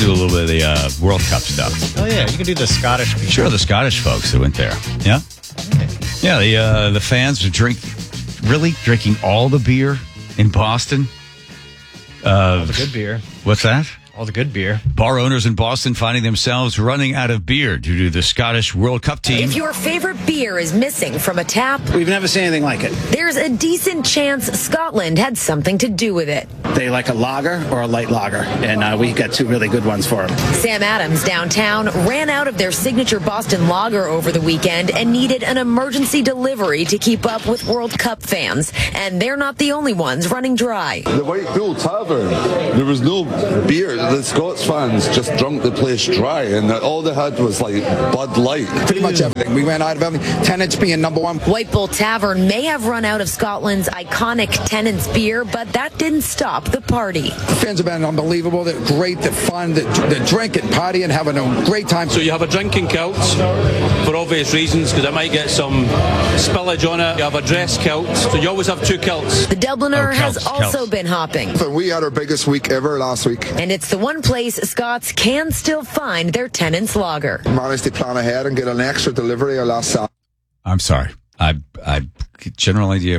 do a little bit of the World Cup stuff. Oh, yeah, you can do the Scottish people. Sure, the Scottish folks that went there. Yeah? Yeah, the fans would drinking all the beer in Boston. All the good beer. What's that? All the good beer. Bar owners in Boston finding themselves running out of beer due to the Scottish World Cup team. If your favorite beer is missing from a tap, We've never seen anything like it. there's a decent chance Scotland had something to do with it. They like a lager or a light lager, and we got two really good ones for them. Sam Adams downtown ran out of their signature Boston lager over the weekend and needed an emergency delivery to keep up with World Cup fans. And they're not the only ones running dry. The White Bull Tavern, there was no beer. The Scots fans just drunk the place dry, and all they had was like Bud Light. Pretty much everything. We ran out of everything. Tenants being number one. White Bull Tavern may have run out of Scotland's iconic Tennent's beer, but that didn't stop the party. The fans have been unbelievable. They're great. They're fun. They're drinking, partying, having a great time. So you have a drinking kilt for obvious reasons, because it might get some spillage on it. You have a dress kilt, so you always have two kilts. The Dubliner has also been hopping. We had our biggest week ever last week. And it's the one place Scots can still find their Tennent's lager. Managed to plan ahead and get an extra delivery last Saturday. I'm sorry. I general idea